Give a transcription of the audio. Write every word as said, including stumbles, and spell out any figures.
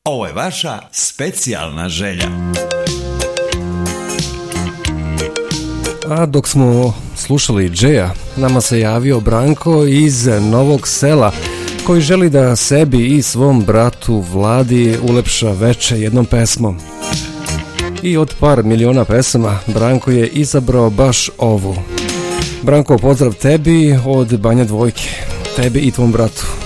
Ovo je vaša specijalna želja. A dok smo slušali Džeja, nama se javio Branko iz Novog Sela, koji želi da sebi i svom bratu Vladi ulepša veče jednom pesmom. I od par miliona pesama Branko je izabrao baš ovu. Branko, pozdrav tebi od Banja Dvojke, tebi i tvom bratu.